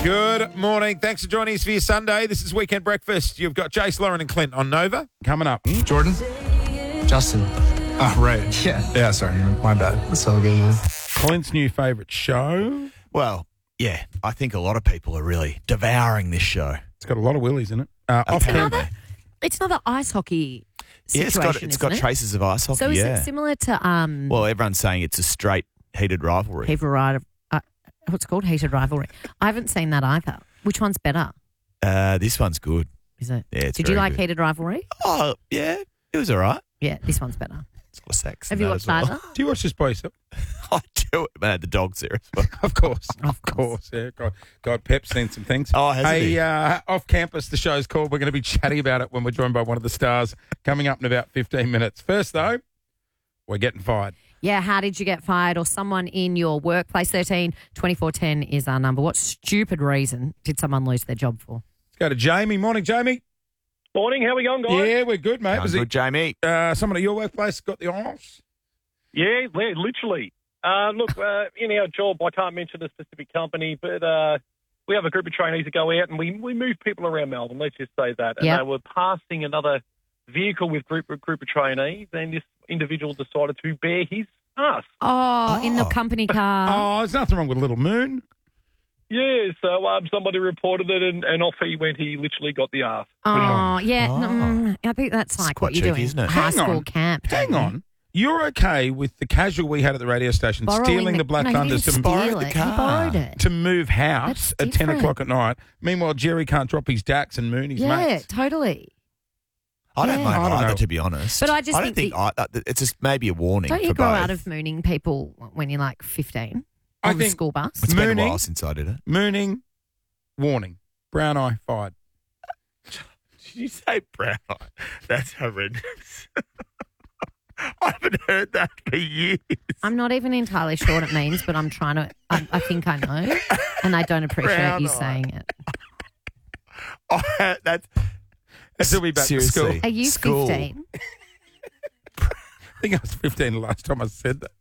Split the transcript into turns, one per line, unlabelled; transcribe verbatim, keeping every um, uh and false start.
Good morning. Thanks for joining us for your Sunday. This is Weekend Breakfast. You've got Jace, Lauren and Clint on Nova. Coming up.
Jordan? Justin. Oh, right. Yeah. Yeah, sorry. My bad. It's all good. Man.
Clint's new favourite show.
Well, yeah, I think a lot of people are really devouring this show.
It's got a lot of willies in it. Uh, off
Apparently.
camera.
It's another ice hockey
Yeah,
situation,
it's got it's got
isn't it?
traces of ice hockey.
So is
yeah.
it similar to um,
Well, everyone's saying it's a straight heated rivalry.
heated rivalry? Uh, what's it called? Heated rivalry. I haven't seen that either. Which one's better?
Uh, this one's good.
Is it?
Yeah, it's
Did
very
you like
good.
heated rivalry?
Oh, yeah, it was all right.
Yeah, this one's better.
It's got sex.
Have
in
you
that
watched
as well.
either?
Do you watch this by yourself?
I do it, man. The dog's there as well.
Of course.
Of course.
Yeah, God, God Pep's seen some things.
Oh, has
hey,
he?
uh, off campus, the show's called. We're going to be chatting about it when we're joined by one of the stars coming up in about fifteen minutes. First, though, we're getting fired.
Yeah, how did you get fired or someone in your workplace? thirteen twenty-four ten is our number. What stupid reason did someone lose their job for?
Let's go to Jamie. Morning, Jamie.
Morning, how we going, guys?
Yeah, we're good, mate.
Going
Was
good,
it
Jamie.
uh, someone at your workplace got the arse?
Yeah, li- literally. Uh, look, uh, in our job, I can't mention a specific company, but uh, we have a group of trainees that go out and we, we move people around Melbourne, let's just say that. And
Yep.
they were passing another vehicle with group, a group of trainees, and this individual decided to bear his ass.
Oh, in the
Oh.
company car.
Oh, there's nothing wrong with Little Moon.
Yeah, so um, somebody reported it, and, and off he went. He literally got the ass.
Oh, yeah.
Oh.
mm, I think that's like
quite
what you're
cheeky,
doing.
isn't it?
High
Hang
school
on.
camp. don't
Hang
you?
on. You're okay with the casual we had at the radio station
Borrowing
stealing the Black
no, he
Thunders
didn't
to,
borrow
steal
the
it.
car.
He borrowed it.
to move house
That's
at ten
different.
o'clock at night? Meanwhile, Jerry can't drop his Dax and Moon his
yeah,
mates.
totally.
I don't
Yeah.
mind
I don't
either,
know.
to be honest.
But I just
I don't
think
think, I, that- it's just maybe a warning
Don't you
for
grow
both.
out of mooning people when you're like fifteen
I
on the
think-
school bus?
It's been a
Mooning.
while since I did it.
Mooning, warning. Brown eye fired.
Did you say brown eye? That's horrendous. I haven't heard that for years.
I'm not even entirely sure what it means, but I'm trying to. I, I think I know, and I don't appreciate
Brown
you
eye.
saying it.
Oh, that's
Until we back to
seriously.
school.
Are you
School.
fifteen?
I think I was fifteen the last time I said that.